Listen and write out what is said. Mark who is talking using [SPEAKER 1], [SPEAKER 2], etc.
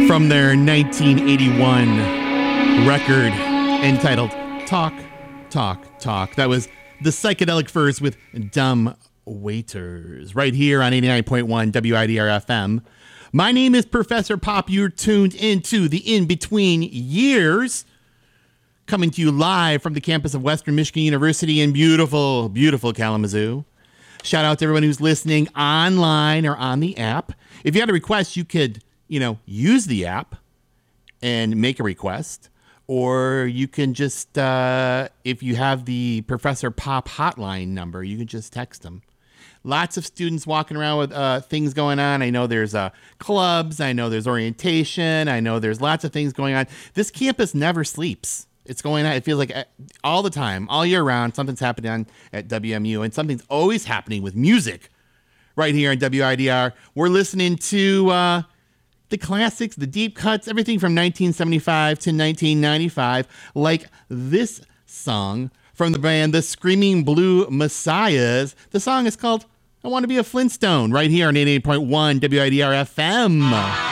[SPEAKER 1] from their 1981 record entitled Talk, Talk, Talk. That was the Psychedelic Furs with Dumb Waiters right here on 89.1 WIDR FM. My name is Professor Pop. You're tuned into the In-Between Years, coming to you live from the campus of Western Michigan University in beautiful, beautiful Kalamazoo. Shout out to everyone who's listening online or on the app. If you had a request, you could, use the app and make a request. Or you can just, if you have the Professor Pop hotline number, you can just text them. Lots of students walking around with things going on. I know there's clubs. I know there's orientation. I know there's lots of things going on. This campus never sleeps. It's going on. It feels like all the time, all year round, something's happening at WMU. And something's always happening with music right here on WIDR. We're listening to the classics, the deep cuts, everything from 1975 to 1995, like this song from the band The Screaming Blue Messiahs. The song is called I Want to Be a Flintstone, right here on 88.1 WIDR FM.